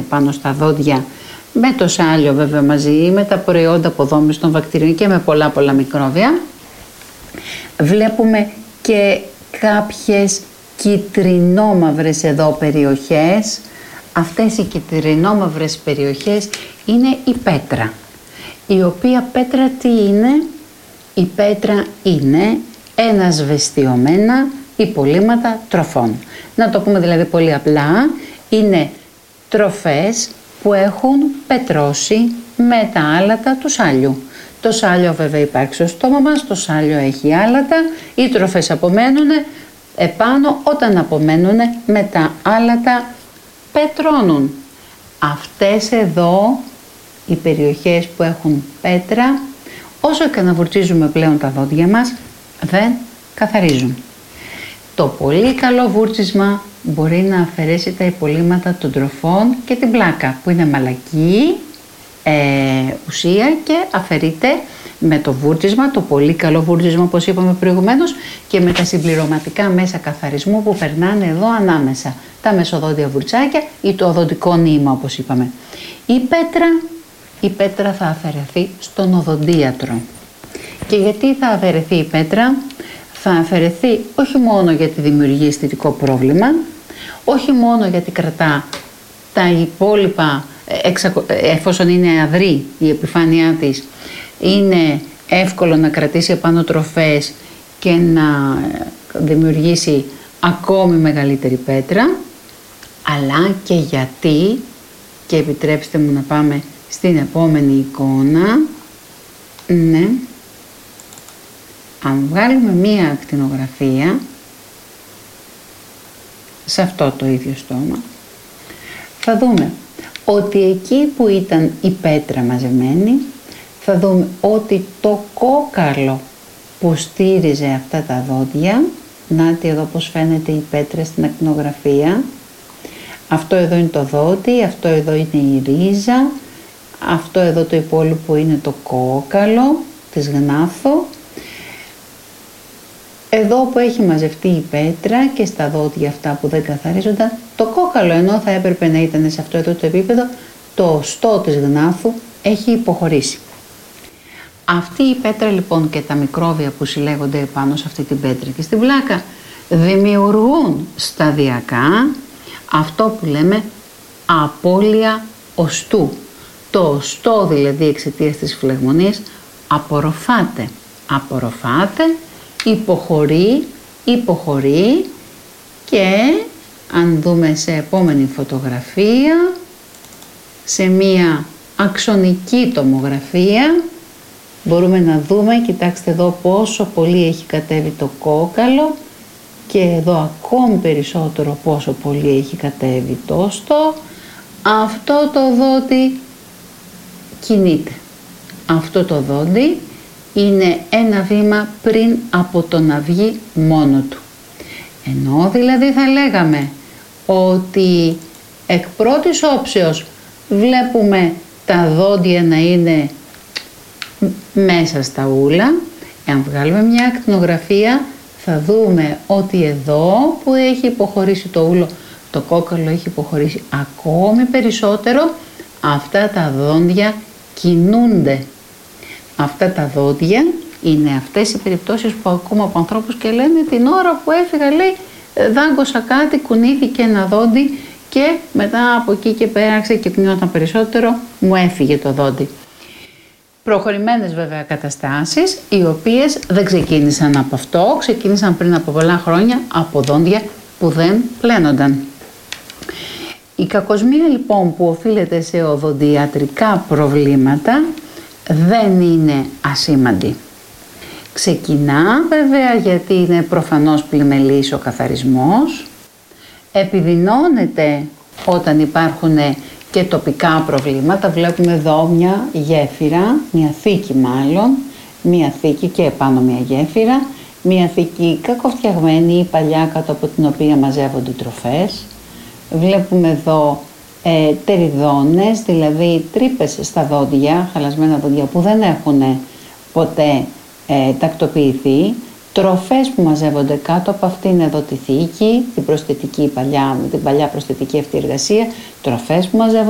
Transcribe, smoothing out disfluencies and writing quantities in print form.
πάνω στα δόντια, με το σάλιο βέβαια μαζί, με τα προϊόντα αποδόμησης των βακτηρίων και με πολλά μικρόβια. Βλέπουμε και κάποιες κυτρινόμαυρες εδώ περιοχές. Αυτές οι κυτρινόμαυρες περιοχές είναι η πέτρα. Η οποία πέτρα τι είναι? Η πέτρα είναι ένα σβεστιωμένα υπολείμματα τροφών. Να το πούμε δηλαδή πολύ απλά, είναι τροφές που έχουν πετρώσει με τα άλατα του σάλιου. Το σάλιο βέβαια υπάρχει στο στόμα μας, το σάλιο έχει άλατα, οι τροφές απομένουν επάνω, όταν απομένουν με τα άλατα πετρώνουν. Αυτές εδώ οι περιοχές που έχουν πέτρα, όσο και να βουρτσίζουμε πλέον τα δόντια μας, δεν καθαρίζουν. Το πολύ καλό βούρτσισμα μπορεί να αφαιρέσει τα υπολείμματα των τροφών και την πλάκα, που είναι μαλακή ουσία και αφαιρείται με το βούρτσισμα, το πολύ καλό βούρτσισμα όπως είπαμε προηγουμένως, και με τα συμπληρωματικά μέσα καθαρισμού που περνάνε εδώ ανάμεσα, τα μεσοδόντια βουρτσάκια ή το οδοντικό νήμα όπως είπαμε. Η πέτρα θα αφαιρεθεί στον οδοντίατρο. Και γιατί θα αφαιρεθεί η πέτρα? Θα αφαιρεθεί όχι μόνο γιατί δημιουργεί αισθητικό πρόβλημα, όχι μόνο γιατί κρατά τα υπόλοιπα, εφόσον είναι αδρή η επιφάνειά της, είναι εύκολο να κρατήσει επάνω τροφές και να δημιουργήσει ακόμη μεγαλύτερη πέτρα, αλλά και γιατί, και επιτρέψτε μου να πάμε στην επόμενη εικόνα, ναι, αν βγάλουμε μία ακτινογραφία σε αυτό το ίδιο στόμα, θα δούμε ότι εκεί που ήταν η πέτρα μαζεμένη, θα δούμε ότι το κόκαλο που στήριζε αυτά τα δόντια, νάτι εδώ πως φαίνεται η πέτρα στην ακτινογραφία, αυτό εδώ είναι το δόντι, αυτό εδώ είναι η ρίζα, αυτό εδώ το υπόλοιπο είναι το κόκαλο της γνάθου. Εδώ που έχει μαζευτεί η πέτρα και στα δόντια αυτά που δεν καθαρίζονταν, το κόκαλο, ενώ θα έπρεπε να ήταν σε αυτό εδώ το επίπεδο, το οστό της γνάθου έχει υποχωρήσει. Αυτή η πέτρα λοιπόν και τα μικρόβια που συλλέγονται επάνω σε αυτή την πέτρα και στην πλάκα δημιουργούν σταδιακά αυτό που λέμε απώλεια οστού. Το οστό δηλαδή εξαιτίας της φλεγμονής απορροφάται, υποχωρεί και αν δούμε σε επόμενη φωτογραφία, σε μία αξονική τομογραφία, μπορούμε να δούμε, κοιτάξτε εδώ πόσο πολύ έχει κατέβει το κόκαλο και εδώ ακόμη περισσότερο πόσο πολύ έχει κατέβει το οστό. Αυτό το δόντι κινείται. Αυτό το δόντι είναι ένα βήμα πριν από το να βγει μόνο του. Ενώ δηλαδή θα λέγαμε ότι εκ πρώτης όψεως βλέπουμε τα δόντια να είναι μέσα στα ούλα, εάν βγάλουμε μια ακτινογραφία θα δούμε ότι εδώ που έχει υποχωρήσει το ούλο, το κόκαλο έχει υποχωρήσει ακόμη περισσότερο, αυτά τα δόντια κινούνται. Αυτά τα δόντια είναι αυτές οι περιπτώσεις που ακούμε από ανθρώπους και λένε την ώρα που έφυγα, λέει, δάγκωσα κάτι, κουνήθηκε ένα δόντι και μετά από εκεί και πέρα ξεκινιόταν περισσότερο, μου έφυγε το δόντι. Προχωρημένες βέβαια καταστάσεις, οι οποίες δεν ξεκίνησαν από αυτό, ξεκίνησαν πριν από πολλά χρόνια από δόντια που δεν πλένονταν. Η κακοσμία λοιπόν που οφείλεται σε οδοντιατρικά προβλήματα δεν είναι ασήμαντη. Ξεκινά βέβαια γιατί είναι προφανώς πλημελής ο καθαρισμός, επιδεινώνεται όταν υπάρχουν και τοπικά προβλήματα. Βλέπουμε εδώ μια γέφυρα, μια θήκη μάλλον, μια θήκη και επάνω μια γέφυρα, μια θήκη κακοφτιαγμένη ή παλιά κάτω από την οποία μαζεύονται τροφές. Βλέπουμε εδώ τεριδόνες, δηλαδή τρύπες στα δόντια, χαλασμένα δόντια που δεν έχουν ποτέ τακτοποιηθεί, τροφές που μαζεύονται κάτω από αυτήν εδώ τη θήκη, την παλιά προσθετική αυτή εργασία, τροφές που μαζεύονται